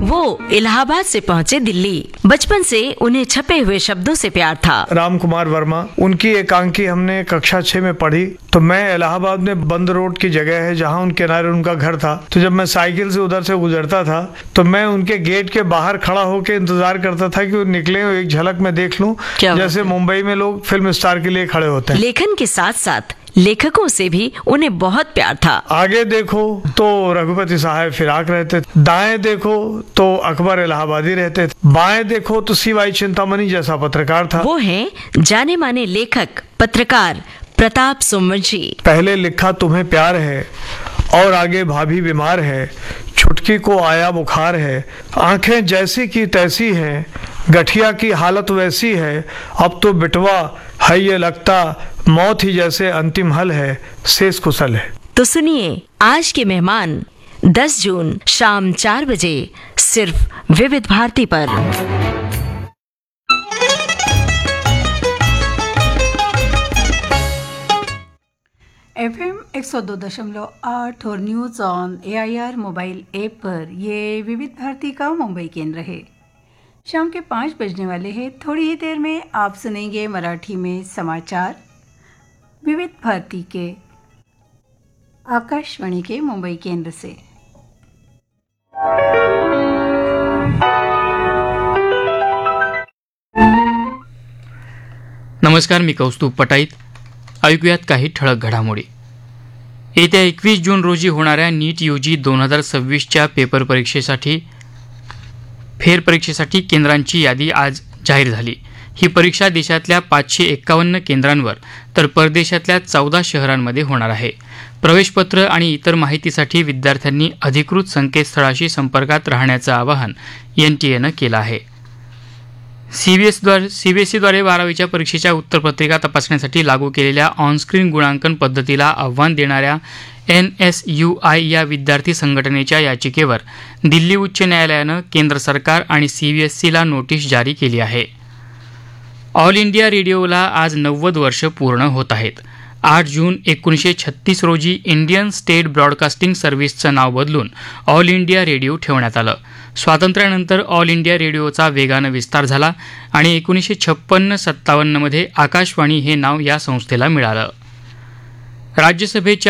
वो इलाहाबाद से पहुँचे दिल्ली। बचपन से उन्हें छपे हुए शब्दों से प्यार था। राम कुमार वर्मा, उनकी एकांकी हमने कक्षा 6 में पढ़ी। तो मैं इलाहाबाद में बंद रोड की जगह है जहाँ उन किनारे उनका घर था। तो जब मैं साइकिल से उधर से गुजरता था तो मैं उनके गेट के बाहर खड़ा होकर इंतजार करता था कि वो निकले, एक झलक में देख लूं, जैसे मुंबई में लोग फिल्म स्टार के लिए खड़े होते हैं। लेखन के साथ साथ लेखकों से भी उन्हें बहुत प्यार था। आगे देखो तो रघुपति साहब फिराक रहते, दाएं देखो तो अकबर इलाहाबादी रहते, बाएं देखो तो सीवाई चिंतामणि जैसा पत्रकार था। वो हैं जाने माने लेखक पत्रकार प्रताप सोमवंशी। पहले लिखा तुम्हें प्यार है और आगे भाभी बीमार है, छुटकी को आया बुखार है, आंखें जैसी की तैसी हैं, गठिया की हालत वैसी है, अब तो बिटवा है ये लगता, मौत ही जैसे अंतिम हल है, शेष कुशल है। तो सुनिए आज के मेहमान 10 जून शाम 4 बजे सिर्फ विविध भारती पर। FM 102.8 और news on AIR mobile app पर ये विविध भारती का मुंबई केंद्र है। शाम के 5 बजने वाले हैं। थोड़ी ही देर में आप सुनेंगे मराठी में समाचार विविध भारती के आकाशवाणी के मुंबई केंद्र से। नमस्कार, मी कौस्तुभ पटाईत. ऐकूयात काही ठळक घडामोडी. येत्या 21 जून रोजी होणाऱ्या नीट UG 2026च्या फेरपरीक्षेसाठी केंद्रांची यादी आज जाहीर झाली. ही परीक्षा देशातल्या 551 केंद्रांवर तर परदेशातल्या 14 शहरांमध्ये होणार आहे. प्रवेशपत्र आणि इतर माहितीसाठी विद्यार्थ्यांनी अधिकृत संकेतस्थळाशी संपर्कात राहण्याचं आवाहन NTAनं केलं आहे. CBSEद्वारे 12वीच्या परीक्षेच्या उत्तरपत्रिका तपासण्यासाठी लागू केलेल्या ऑनस्क्रीन गुणांकन पद्धतीला आव्हान देणाऱ्या NSUI या विद्यार्थी संघटनेच्या याचिकेवर दिल्ली उच्च न्यायालयानं केंद्र सरकार आणि CBSEला नोटीस जारी केली आहे. ऑल इंडिया रेडिओला आज 90 वर्ष पूर्ण होत आहेत. 8 जून 1936 रोजी इंडियन स्टेट ब्रॉडकास्टिंग सर्व्हिसचं नाव बदलून ऑल इंडिया रेडिओ ठेवण्यात आलं. स्वातंत्र्यानंतर ऑल इंडिया रेडिओचा वेगानं विस्तार झाला आणि 1956-57 मध्ये आकाशवाणी हे नाव या संस्थेला मिळालं. राज्यसभेच्या